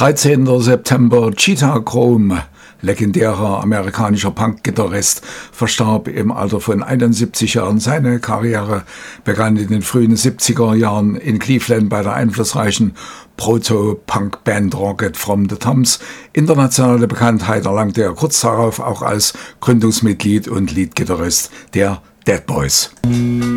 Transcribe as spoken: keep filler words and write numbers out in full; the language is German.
dreizehnter September, Cheetah Chrome, legendärer amerikanischer Punk-Gitarrist, verstarb im Alter von einundsiebzig Jahren. Seine Karriere begann in den frühen siebziger Jahren in Cleveland bei der einflussreichen Proto-Punk-Band Rocket from the Toms. Internationale Bekanntheit erlangte er kurz darauf auch als Gründungsmitglied und Leadgitarrist der Dead Boys.